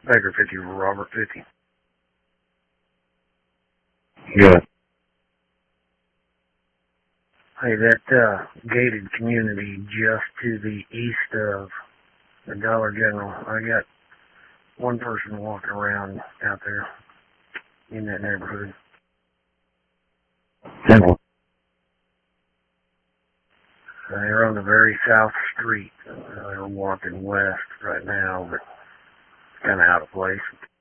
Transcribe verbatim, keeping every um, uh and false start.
Baker fifty, Robert fifty. Good. Hey, that uh, gated community just to the east of the Dollar General, I got one person walking around out there in that neighborhood. Simple. Uh, they're on the very south street. Uh, they're walking west right now, but kind of out of place.